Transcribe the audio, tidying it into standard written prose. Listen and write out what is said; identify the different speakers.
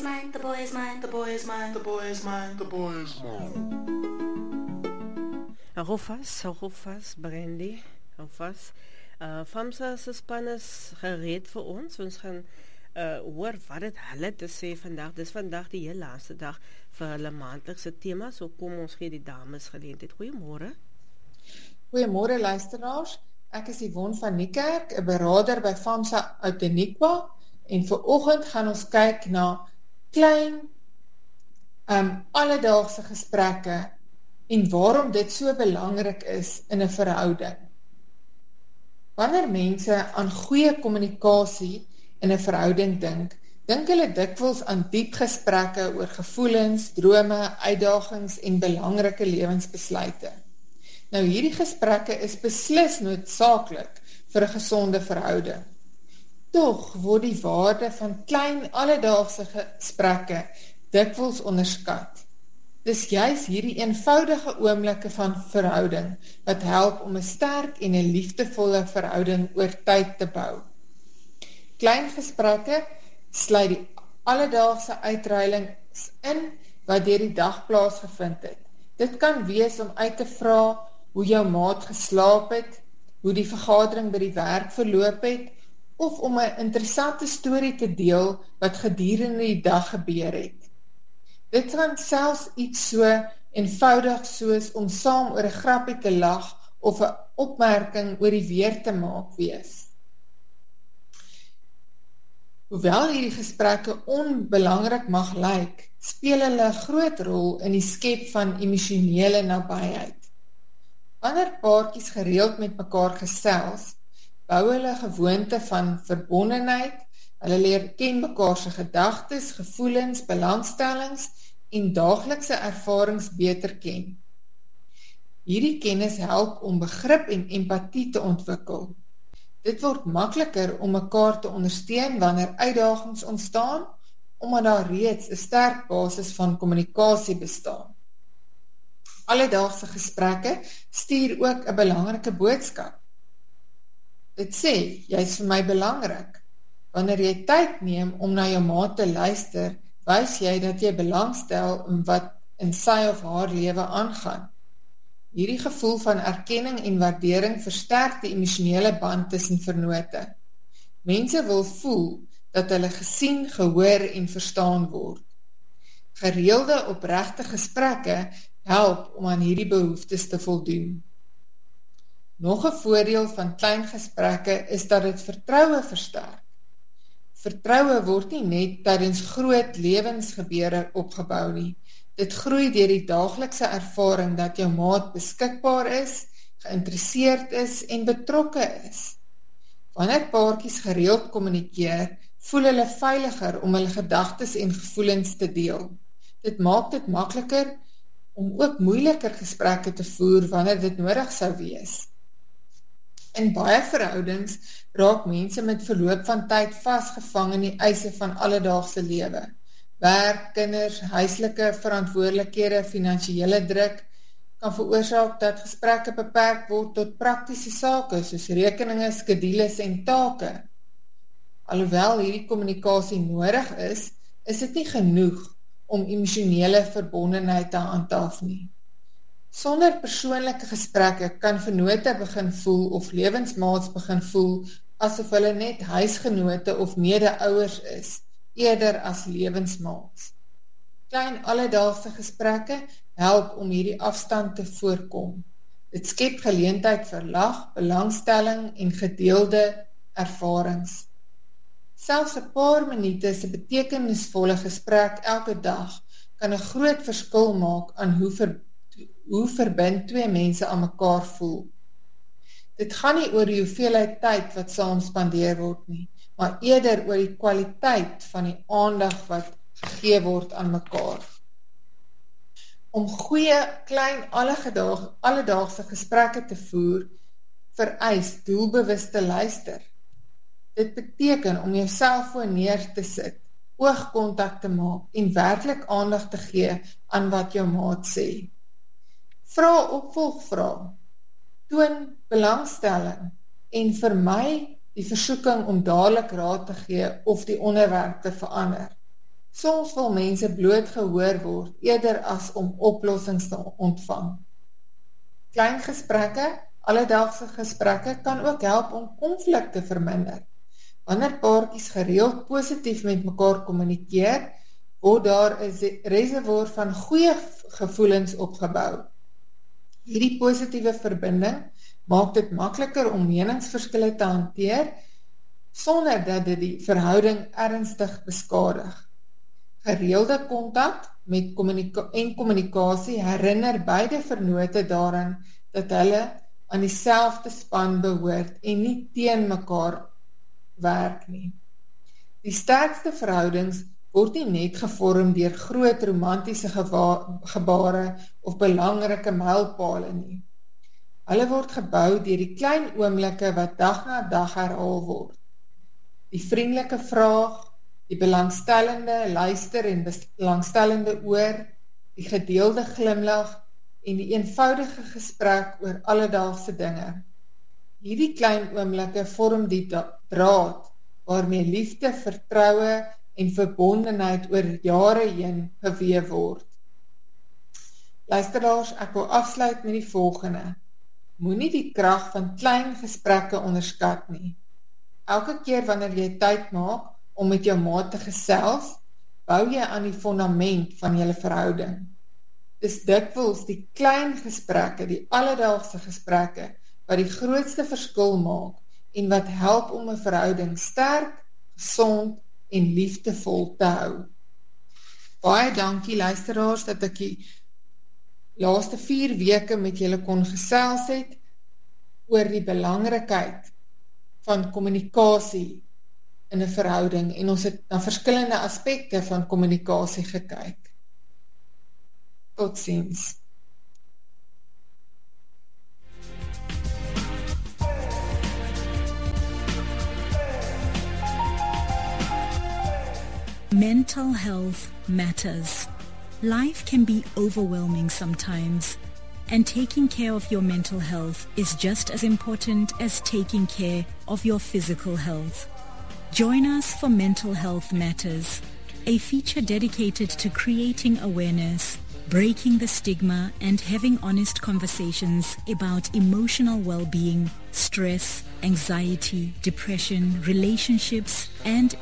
Speaker 1: is mine, the boy is mine, the boy is mine, the boy is mine, the boy is mine.
Speaker 2: Hou vas, Brandy, hou vas. FAMSA se span is gereed vir ons. Ons gaan hoor wat het hulle te sê vandag. Dis vandag die heel laaste dag vir hulle maandlikse tema, so kom ons gee die dames geleentheid. Goeiemôre.
Speaker 3: Goeiemôre luisteraars. Ek is Yvonne van Niekerk, 'n beraader by FAMSA Outeniqua, en vanoggend gaan ons kyk na klein alledaagse gesprekke en waarom dit so belangrik is in 'n verhouding. Wanneer mense aan goeie kommunikasie in 'n verhouding dink hulle dikwels aan diep gesprekke oor gevoelens, drome, uitdagings en belangrike lewensbesluite. Nou hierdie gesprekke is beslis noodsaaklik vir 'n gesonde verhouding. Tog word die waarde van klein alledaagse gesprekke dikwels onderskat. Dis juis hierdie eenvoudige oomblikke van verhouding wat help om 'n sterk en 'n liefdevolle verhouding oor tyd te bou. Klein gesprekke sluit die alledaagse uitruilings in wat deur die dag plaasgevind het. Dit kan wees om uit te vra hoe jou maat geslaap het, hoe die vergadering by die werk verloop het, of om 'n interessante storie te deel wat gedurende die dag gebeur het. Dit kan selfs iets so eenvoudig soos om saam oor 'n grappie te lag of 'n opmerking oor die weer te maak wees. Hoewel hierdie gesprekke onbelangrik mag lyk, speel hulle 'n groot rol in die skep van emosionele nabyheid. Wanneer paartjies gereeld met mekaar gesels, bou hulle gewoonte van verbondenheid, hulle leer ken mekaar se gedagtes, gevoelens, belangstellings en daaglikse ervarings beter ken. Hierdie kennis help om begrip en empatie te ontwikkel. Dit word makliker om mekaar te ondersteun wanneer uitdagings ontstaan, omdat daar reeds 'n sterk basis van kommunikasie bestaan. Alledaagse gesprekke stuur ook 'n belangrike boodskap. Dit sê, jy is vir my belangrik. Wanneer jy tyd neem om na jou maat te luister, wys jy dat jy belangstel in wat in sy of haar lewe aangaan. Hierdie gevoel van erkenning en waardering versterk die emosionele band tussen vernote. Mense wil voel dat hulle gesien, gehoor en verstaan word. Gereelde opregte gesprekke help om aan hierdie behoeftes te voldoen. Nog 'n voordeel van klein gesprekke is dat dit vertroue versterk. Vertroue word nie net tydens groot lewensgebeure opgebou nie. Dit groei deur die daaglikse ervaring dat jou maat beskikbaar is, geïnteresseerd is en betrokke is. Wanneer paartjies gereeld kommunikeer, voel hulle veiliger om hulle gedagtes en gevoelens te deel. Dit maak dit makliker om ook moeiliker gesprekke te voer wanneer dit nodig sou wees. In baie verhoudings raak mense met verloop van tyd vasgevang in die eise van alledaagse lewe. Werk, kinders, huislike verantwoordelikhede, finansiële druk kan veroorsaak dat gesprekke beperk word tot praktiese sake soos rekeninge, skedules en take. Alhoewel hierdie kommunikasie nodig is dit nie genoeg om emosionele verbondenheid te handhaaf nie. Sonder persoonlike gesprekke kan vennote begin voel of lewensmaats begin voel asof hulle net huisgenote of mede-ouers is, eerder as lewensmaats. Klein alledaagse gesprekke help om hierdie afstand te voorkom. Dit skep geleentheid vir lag, belangstelling en gedeelde ervarings. Selfs 'n paar minute se betekenisvolle gesprek elke dag kan 'n groot verskil maak aan hoe verbind twee mense aan mekaar voel. Dit gaan nie oor die hoeveelheid tyd wat saam spandeer word nie, maar eerder oor die kwaliteit van die aandag wat gegee word aan mekaar. Om goeie, klein, alledaagse gesprekke te voer, vereis doelbewuste luister. Dit beteken om jou selfoon neer te sit, oogkontak te maak en werklik aandag te gee aan wat jou maat sê. Vra opvolgvrae, toon belangstelling en vermy die versoeking om dadelik raad te gee of die onderwerp te verander. Soms wil mense bloot gehoor word, eerder as om oplossings te ontvang. Klein gesprekke, alledaagse gesprekke, kan ook help om konflik te verminder. Wanneer paartjies gereeld positief met mekaar kommunikeer, word daar 'n reservoir van goeie gevoelens opgebou. Hierdie positiewe verbinding maak dit makliker om meningsverskille te hanteer, sonder dat dit die verhouding ernstig beskadig. Gereelde kontak met kommunikasie herinner beide vernote daaraan dat hulle aan dieselfde span behoort en nie teen mekaar werk nie. Die sterkste verhoudings word nie net gevorm deur groot romantiese gebare of belangrike mylpale nie. Hulle word gebou deur die klein oomblikke wat dag na dag herhaal word. Die vriendelike vraag, die belangstellende luister en belangstellende oor, die gedeelde glimlag en die eenvoudige gesprek oor alledaagse dinge. Hierdie klein oomblikke vorm die draad waarmee liefde, vertroue en verbondenheid oor jare heen gewewe word. Luisteraars, ek wil afsluit met die volgende. Moenie die krag van klein gesprekke onderskat nie. Elke keer wanneer jy tyd maak om met jou maat te gesels, bou jy aan die fondament van julle verhouding. Dis dikwels die klein gesprekke, die alledaagse gesprekke, wat die grootste verskil maak en wat help om 'n verhouding sterk, gesond en liefdevol te hou. Baie dankie luisteraars dat ek die laaste 4 weke met julle kon gesels het oor die belangrikheid van kommunikasie in 'n verhouding en ons het na verskillende aspekte van kommunikasie gekyk. Totsiens.
Speaker 4: Mental health matters. Life can be overwhelming sometimes, and taking care of your mental health is just as important as taking care of your physical health. Join us for Mental Health Matters, a feature dedicated to creating awareness, breaking the stigma, and having honest conversations about emotional well-being, stress, anxiety, depression, relationships, and